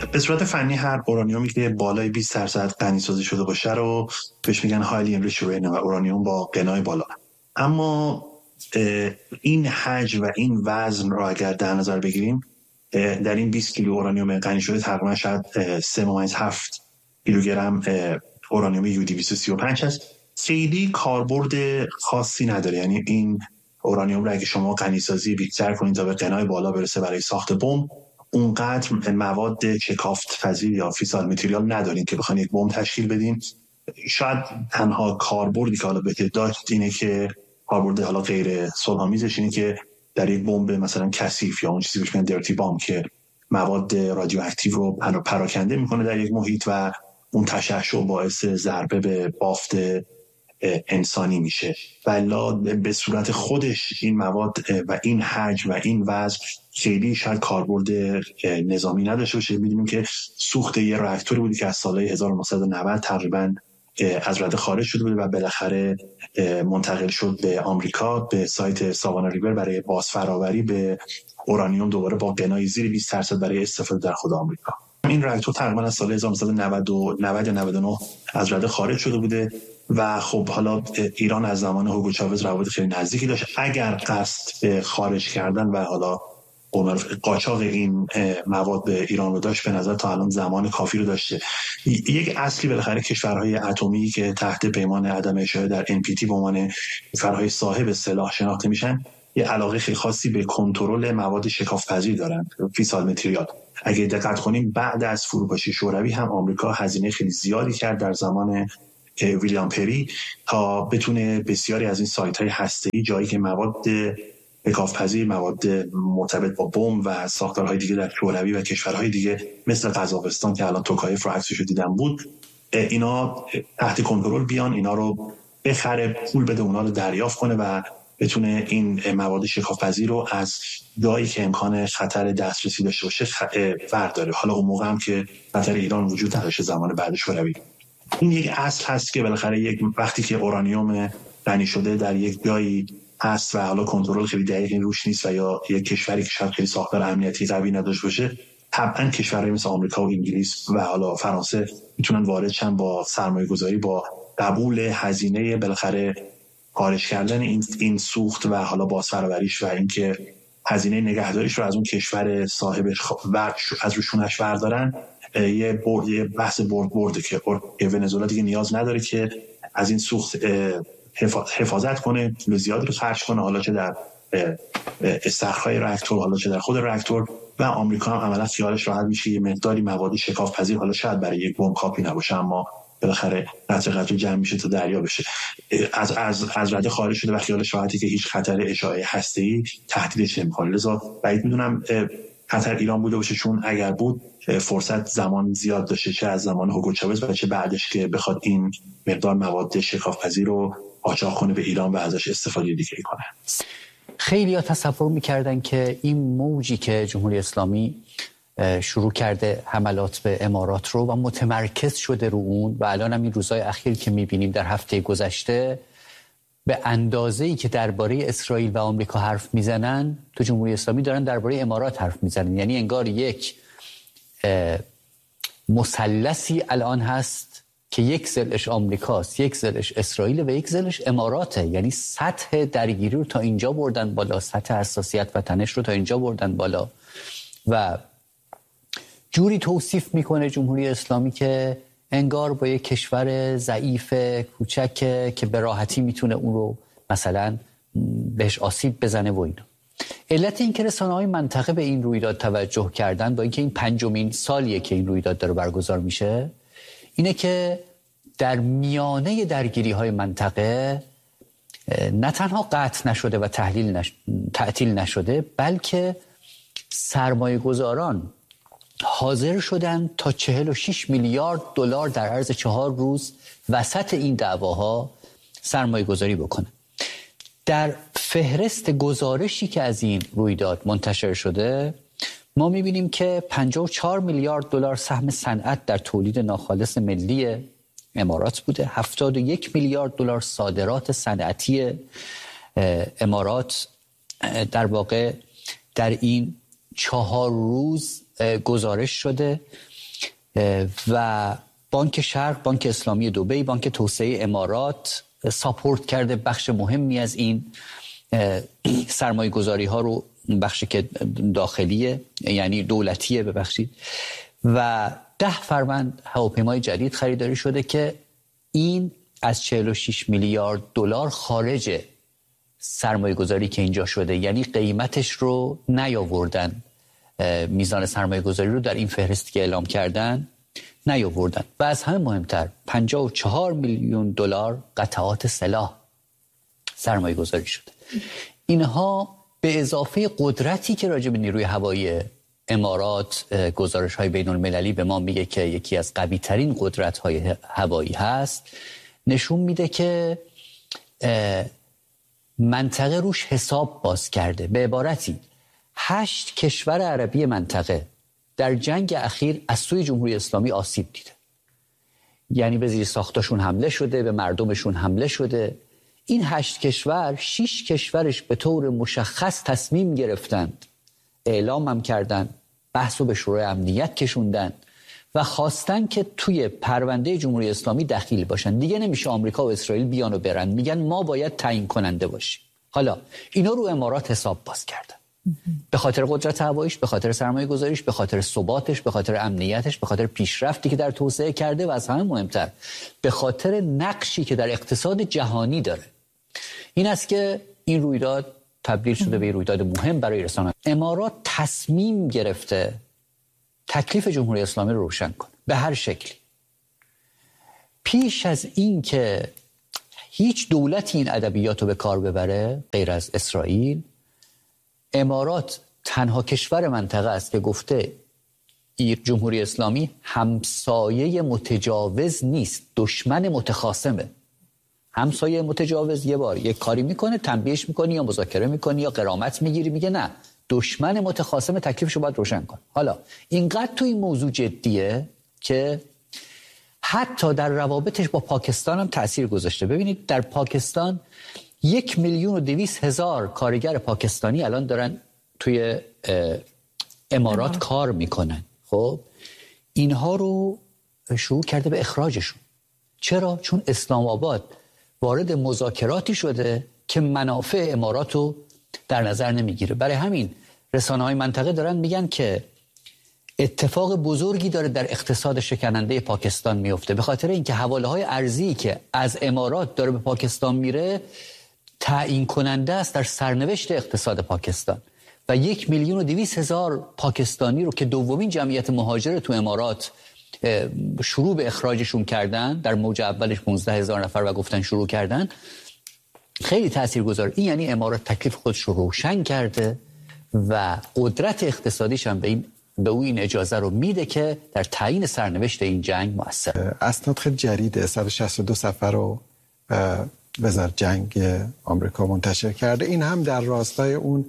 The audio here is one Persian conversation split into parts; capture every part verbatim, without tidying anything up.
به صورت فنی هر اورانیومی که بالای بیست درصد غنی‌سازی شده باشه رو بهش میگن هایلی انریچد یورانیوم و اورانیوم با غنای بالا. اما این حجم و این وزن رو اگر در نظر بگیریم، در این بیست کیلو اورانیوم غنی شده تقریبا شاید سه ممیز هفت کیلوگرم اورانیوم یو دی دویست و سی و پنج هست. خیلی کاربرد خاصی نداره. یعنی این اورانیوم رو اگه شما غنی‌سازی بیشتر کنید تا به غنای بالا برسه برای ساخت بمب، اونقدر مواد شکافت پذیر یا فیسال متریال ندارین که بخواید یک بمب تشکیل بدین. شاید تنها کاربردی که حالا بهش داشت اینه که کاربرد حالا غیر صلح‌آمیزش اینه که در یک بمب مثلا کثیف یا اون چیزی بهش میگن درتی بامب که مواد رادیواکتیو رو پراکنده میکنه در یک محیط و اون تشعشع باعث ضربه به بافت انسانی میشه. ولی به صورت خودش این مواد و این حجم و این وزن خیلی شاید کاربرد نظامی نداشته باشه. می‌دونیم که سوخت یه راکتوری بودی که از سال هزار و نهصد و نود تقریباً از رده خارج شده بود و بالاخره منتقل شد به آمریکا به سایت ساوانا ریور برای بازفراوری به اورانیوم دوباره با غنای زیر بیست درصد برای استفاده در خود آمریکا. این راکتور تقریبا از سال هزار و نهصد و نود و نود و نه از رده خارج شده بوده و خب حالا ایران از زمان هوگو چاوز روابط خیلی نزدیکی داشت. اگر قصد به خارج کردن و حالا قاچاق این مواد به ایران رو داشت، به نظر تا الان زمان کافی رو داشته. یک اصلی بالاخره کشورهای اتمی که تحت پیمان عدم اشاعه در ان پی تی به عنوان کشورهای صاحب سلاح شناخته میشن، یه علاقه خیلی خاصی به کنترل مواد شکاف‌پذیر دارن، فیسال متریال. اگه دقت کنیم بعد از فروپاشی شوروی هم آمریکا هزینه خیلی زیادی کرد در زمان ویلیام پری تا بتونه بسیاری از این سایت‌های هسته‌ای، جایی که مواد شکاف‌پذیر، مواد مرتبط با بمب و ساختارهای دیگه در شوروی و کشورهای دیگه مثل قزاقستان که الان توکایف رو عکسشو دیدم بود، اینا تحت کنترل بیان، اینا رو بخره، پول بده، اونا رو دریافت کنه و بتونه این مواد شکاف‌پذیر رو از جایی که امکان خطر دسترسی داشته باشه برداره. حالا اون موقع هم که خطر ایران وجود نداشت زمان بعد شوروی. این یک اصل هست که بالاخره یک وقتی که اورانیوم غنی شده در یک جایی هست و حالا کنترل خیلی دقیقی روش نیست و یا یک کشوری که شاید خیلی ساختار امنیتی قوی نداشته باشه، طبعا کشورهای مثل آمریکا و انگلیس و حالا فرانسه میتونن وارد شن با سرمایه‌گذاری، با قبول هزینه بالاخره خارج کردن این این سوخت و حالا بازفراوریش و اینکه هزینه نگهداریش رو از اون کشور صاحبش از روشونش بردارن. یه برد، یه بحث برد برده که ونزوئلا دیگه نیاز نداره که از این سوخت حفاظت کنه، پول زیادی رو خرج کنه، حالا چه در استخرهای راکتور، حالا چه در خود راکتور. و آمریکا هم عملا خیالش راحت میشه یه مقداری مواد شکاف‌پذیر، حالا شاید برای یک بمب کافی نباشه، اما بالاخره قطره قطره جمع میشه تا دریا بشه، از از از رده خارج شده و خیالش راحتی که هیچ خطر اشعاع هسته‌ای تهدیدش نمی‌کنه. لذا بعید میدونم خطر ایران بوده باشه، چون اگر بود فرصت زمان زیاد داشته، چه از زمان هوگو چاوز و چه بعدش، که بخواد این مقدار مواد شکاف‌پذیر رو قاچاق کنه به ایران و ازش استفاده دیگه کنه. خیلی ها تصور می‌کردن که این موجی که جمهوری اسلامی شروع کرده حملات به امارات رو و متمرکز شده رو اون و الان هم این روزهای اخیر که می‌بینیم در هفته گذشته به اندازه‌ای که درباره اسرائیل و آمریکا حرف میزنن، تو جمهوری اسلامی دارن درباره امارات حرف میزنن. یعنی انگار یک مثلثی الان هست که یک ضلعش آمریکاست، یک ضلعش اسرائیل و یک ضلعش اماراته. یعنی سطح درگیری رو تا اینجا بردن بالا، سطح حساسیت و تنش رو تا اینجا بردن بالا و جوری توصیف میکنه جمهوری اسلامی که انگار با یک کشور ضعیف کوچک که به راحتی میتونه اون رو مثلا بهش آسیب بزنه و اینا. علت این که رسانه‌های منطقه به این رویداد توجه کردن، با اینکه این پنجمین سالیه که این رویداد داره برگزار میشه، اینه که در میانه درگیری‌های منطقه نه تنها قطع نشده و تحلیل نش... تعطیل نشده، بلکه سرمایه‌گذاران حاضر شدن تا چهل و شش میلیارد دلار در عرض چهار روز وسط این دعواها سرمایه گذاری بکنن. در فهرست گزارشی که از این رویداد منتشر شده ما میبینیم که پنجاه و چهار میلیارد دلار سهم صنعت در تولید ناخالص ملی امارات بوده، هفتاد و یک میلیارد دلار صادرات صنعتی امارات در واقع در این چهار روز گزارش شده و بانک شرق، بانک اسلامی دبی، بانک توسعه امارات ساپورت کرده بخش مهمی از این سرمایه گذاری ها رو، بخشی که داخلیه یعنی دولتیه ببخشید، و ده فروند هواپیمای جدید خریداری شده که این از چهل و شش میلیارد دلار خارج سرمایه گذاری که اینجا شده، یعنی قیمتش رو نیاوردن، میزان سرمایه گذاری رو در این فهرستی که اعلام کردن نیاوردن. و از همه مهمتر پنجاه و چهار میلیون دلار قطعات سلاح سرمایه گذاری شده. اینها به اضافه قدرتی که راجع به نیروی هوایی امارات گزارش های بین المللی به ما میگه که یکی از قوی ترین قدرت های هوایی هست، نشون میده که منطقه روش حساب باز کرده. به عبارتی هشت کشور عربی منطقه در جنگ اخیر از سوی جمهوری اسلامی آسیب دیده، یعنی به زیر ساختاشون حمله شده، به مردمشون حمله شده. این هشت کشور، شش کشورش به طور مشخص تصمیم گرفتند، اعلام هم کردن، بحثو به شورای امنیت کشوندن و خواستن که توی پرونده جمهوری اسلامی دخیل باشن. دیگه نمیشه آمریکا و اسرائیل بیان و برن، میگن ما باید تعیین کننده باشیم. حالا اینا رو امارات حساب باز کردن، به خاطر قدرت هواییش، به خاطر سرمایه گذاریش، به خاطر ثباتش، به خاطر امنیتش، به خاطر پیشرفتی که در توسعه کرده و از همه مهمتر به خاطر نقشی که در اقتصاد جهانی داره. این است که این رویداد تبدیل شده به رویداد مهم برای رسانه. امارات تصمیم گرفته تکلیف جمهوری اسلامی رو روشن کنه به هر شکلی. پیش از این که هیچ دولتی این ادبیات رو به کار ببره غیر از اسرائیل، امارات تنها کشور منطقه است که گفته جمهوری اسلامی همسایه متجاوز نیست، دشمن متخاصمه. همسایه متجاوز یه بار یک کاری میکنه، تنبیهش میکنی یا مذاکره میکنی یا غرامت میگیری، میگه نه، دشمن متخاصم، تکلیفشو باید روشن کن. حالا اینقدر تو این موضوع جدیه که حتی در روابطش با پاکستان هم تأثیر گذاشته. ببینید در پاکستان یک میلیون و دویست هزار کارگر پاکستانی الان دارن توی امارات کار میکنن. خب اینها رو شروع کرده به اخراجشون. چرا؟ چون اسلام آباد وارد مذاکراتی شده که منافع امارات رو در نظر نمیگیره. برای همین رسانه‌های منطقه دارن میگن که اتفاق بزرگی داره در اقتصاد شکننده پاکستان میفته، به خاطر اینکه حواله‌های ارزی که از امارات داره به پاکستان میره تعیین کننده است در سرنوشت اقتصاد پاکستان. و یک میلیون و دویست هزار پاکستانی رو که دومین جمعیت مهاجر تو امارات شروع به اخراجشون کردن، در موج اولش پانزده هزار نفر و گفتن شروع کردن، خیلی تاثیرگذار. این یعنی امارات تکلیف خودش رو روشن کرده و قدرت اقتصادیش هم به این به او این اجازه رو میده که در تعیین سرنوشت این جنگ مؤثر. اسناد خیلی جدیده، صد و شصت و دو صفحه رو وزارت جنگ آمریکا منتشر کرده. این هم در راستای اون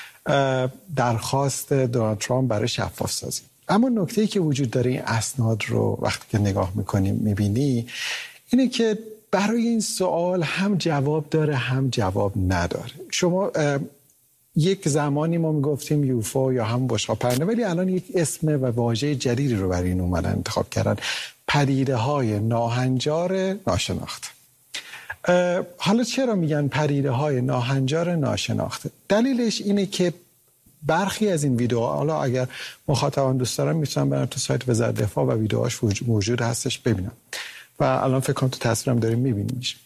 درخواست دونالد ترامپ برای شفاف سازی. اما نکته‌ای که وجود داره این اسناد رو وقتی که نگاه می‌کنی می‌بینی اینه که برای این سوال هم جواب داره هم جواب نداره. شما یک زمانی ما میگفتیم یوفو یا هم بشقاب پرنده، ولی الان یک اسم و واژه جدیدی رو برای این اومدن انتخاب کردن، پدیده‌های ناهنجار ناشناخته. حالا چرا میگن پدیده‌های ناهنجار ناشناخته؟ دلیلش اینه که برخی از این ویدیوها، حالا اگر مخاطبان دوست دارن میتونن برن تو سایت وزارت دفاع و ویدیوهاش موجود هستش ببینن و الان فکر کنم تو تصویرم داریم میبینیمش.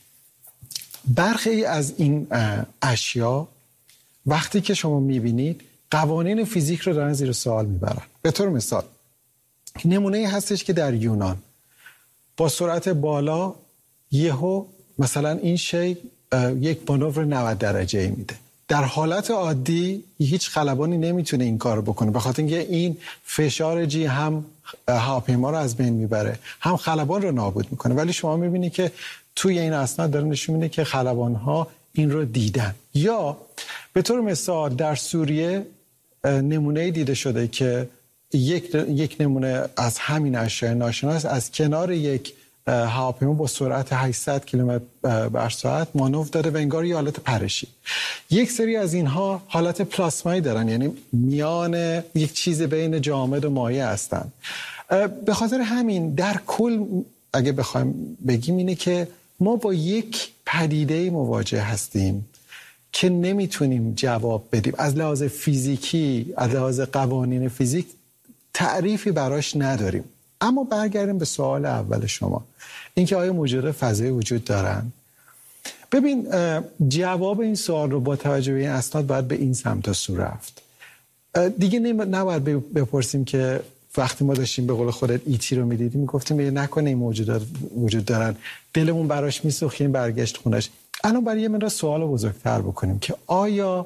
برخی از این اشیا وقتی که شما میبینید قوانین فیزیک رو دارن زیر سوال میبرن. به طور مثال نمونه‌ای هستش که در یونان با سرعت بالا یهو مثلا این شی یک مانور نود درجه ای میده. در حالت عادی هیچ خلبانی نمیتونه این کار رو بکنه، به خاطر اینکه این فشار جی هم هواپیما رو از بین میبره هم خلبان رو نابود میکنه. ولی شما میبینی که توی این اسناد داره نشون میده که خلبان ها این رو دیدن. یا به طور مثال در سوریه نمونه دیده شده که یک یک نمونه از همین اشیاء ناشناس از کنار یک هواپیما با سرعت هشتصد کیلومتر بر ساعت مانور داره و انگار یه حالت پرشی. یک سری از اینها حالت پلاسمایی دارن، یعنی میان یک چیز بین جامد و مایع هستن. به خاطر همین در کل اگه بخوایم بگیم اینه که ما با یک پدیده مواجه هستیم که نمیتونیم جواب بدیم. از لحاظ فیزیکی، از لحاظ قوانین فیزیک تعریفی براش نداریم. اما برگردیم به سوال اول شما، اینکه آیا موجودات فضایی وجود دارن؟ ببین، جواب این سوال رو با توجه به این اسناد باید به این سمت و سو رفت. دیگه نباید بپرسیم که وقتی ما داشتیم به قول خودت ایتی رو میدیدیم میگفتیم نکنه این موجودات وجود دارن، دلمون براش میسوخیم برگشت خونش. الان برای یه مقدار سوال بزرگتر بکنیم که آیا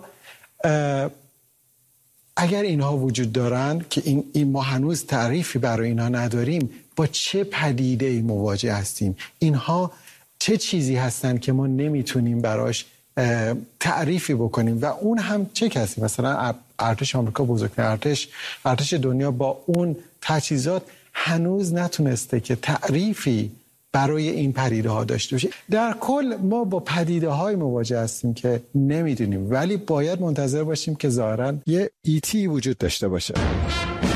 اگر اینها وجود دارن که این, این ما هنوز تعریفی برای اینها نداریم، با چه پدیده‌ای مواجه هستیم؟ اینها چه چیزی هستن که ما نمیتونیم براش تعریفی بکنیم و اون هم چه کسی؟ مثلا ارتش آمریکا، بزرگترین ارتش ارتش دنیا، با اون تجهیزات هنوز نتونسته که تعریفی برای این پدیده ها داشته باشه. در کل ما با پدیده های مواجه هستیم که نمیدونیم، ولی باید منتظر باشیم که ظاهراً یه ایتی وجود داشته باشه.